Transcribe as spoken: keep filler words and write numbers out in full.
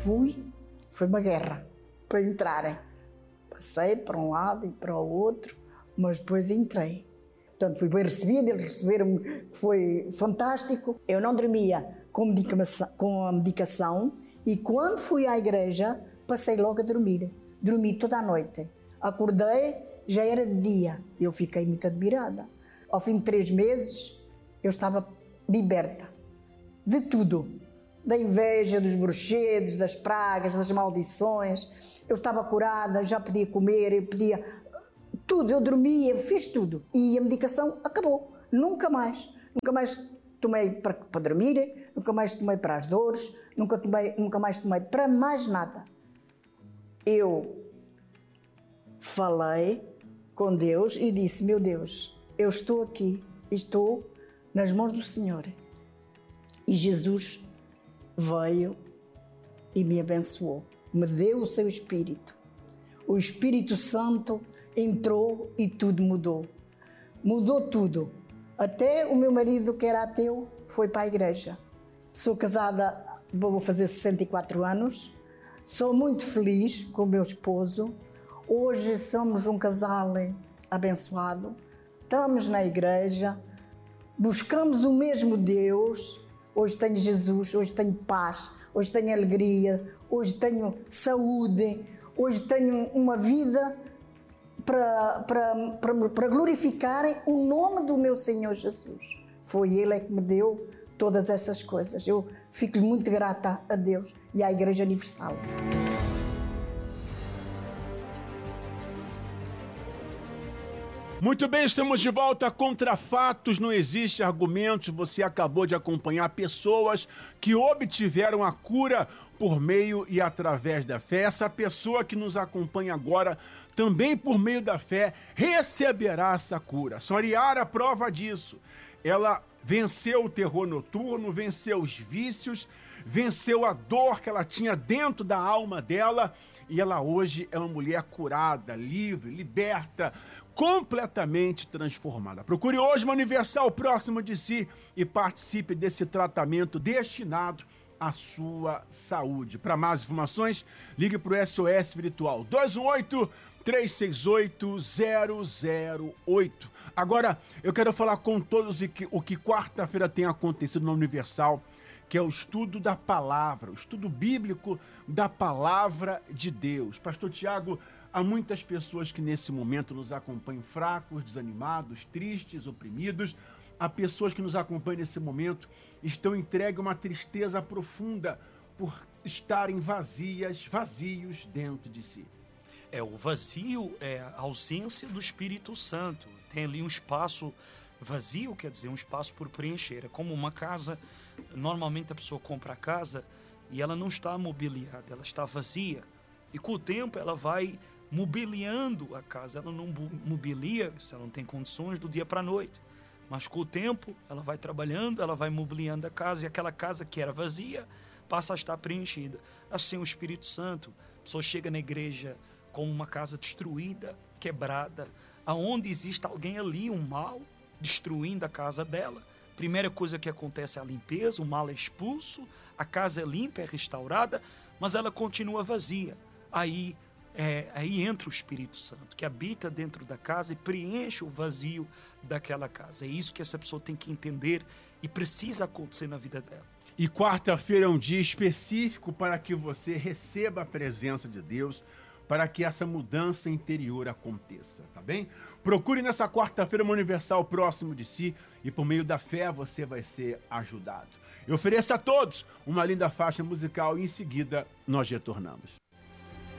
fui, foi uma guerra para entrarem. Passei para um lado e para o outro, mas depois entrei. Portanto, fui bem recebida, eles receberam-me, foi fantástico. Eu não dormia com, medicação, com a medicação e quando fui à igreja, passei logo a dormir. Dormi toda a noite. Acordei, já era de dia. Eu fiquei muito admirada. Ao fim de três meses, eu estava liberta de tudo. Da inveja, dos bruxedos, das pragas, das maldições. Eu estava curada, já podia comer, eu podia... Tudo, eu dormia, fiz tudo. E a medicação acabou. Nunca mais. Nunca mais tomei para, para dormir, nunca mais tomei para as dores, nunca, tomei, nunca mais tomei para mais nada. Eu falei com Deus e disse, meu Deus, eu estou aqui, estou nas mãos do Senhor. E Jesus veio e me abençoou, me deu o seu Espírito. O Espírito Santo entrou e tudo mudou. Mudou tudo. Até o meu marido, que era ateu, foi para a igreja. Sou casada, vou fazer sessenta e quatro anos. Sou muito feliz com o meu esposo. Hoje somos um casal abençoado. Estamos na igreja. Buscamos o mesmo Deus. Hoje tenho Jesus, hoje tenho paz, hoje tenho alegria, hoje tenho saúde, hoje tenho uma vida para, para, para, para glorificar o nome do meu Senhor Jesus. Foi Ele que me deu todas essas coisas. Eu fico muito grata a Deus e à Igreja Universal. Muito bem, estamos de volta. Contra fatos não existe argumentos. Você acabou de acompanhar pessoas que obtiveram a cura por meio e através da fé. Essa pessoa que nos acompanha agora, também por meio da fé, receberá essa cura. Soriara, prova disso. Ela venceu o terror noturno, venceu os vícios, venceu a dor que ela tinha dentro da alma dela e ela hoje é uma mulher curada, livre, liberta, completamente transformada. Procure hoje uma Universal próximo de si e participe desse tratamento destinado à sua saúde. Para mais informações, ligue para o S O S Espiritual dois um oito, três seis oito, zero zero oito. Agora, eu quero falar com todos o que, o que quarta-feira tem acontecido na Universal, que é o estudo da palavra, o estudo bíblico da palavra de Deus. Pastor Tiago, há muitas pessoas que nesse momento nos acompanham fracos, desanimados, tristes, oprimidos. Há pessoas que nos acompanham nesse momento e estão entregues a uma tristeza profunda por estarem vazias, vazios dentro de si. É, o vazio é a ausência do Espírito Santo. Tem ali um espaço vazio, quer dizer, um espaço por preencher. É como uma casa, normalmente a pessoa compra a casa e ela não está mobiliada, ela está vazia. E com o tempo ela vai mobiliando a casa, ela não mobilia, se ela não tem condições, do dia para a noite. Mas com o tempo ela vai trabalhando, ela vai mobiliando a casa e aquela casa que era vazia passa a estar preenchida. Assim o Espírito Santo, a pessoa chega na igreja como uma casa destruída, quebrada, aonde existe alguém ali, um mal, destruindo a casa dela. Primeira coisa que acontece é a limpeza, o mal é expulso, a casa é limpa, é restaurada, mas ela continua vazia. Aí, é, aí entra o Espírito Santo, que habita dentro da casa e preenche o vazio daquela casa. É isso que essa pessoa tem que entender e precisa acontecer na vida dela. E quarta-feira é um dia específico para que você receba a presença de Deus, para que essa mudança interior aconteça, tá bem? Procure nessa quarta-feira uma Universal próximo de si e por meio da fé você vai ser ajudado. Eu ofereço a todos uma linda faixa musical e em seguida nós retornamos.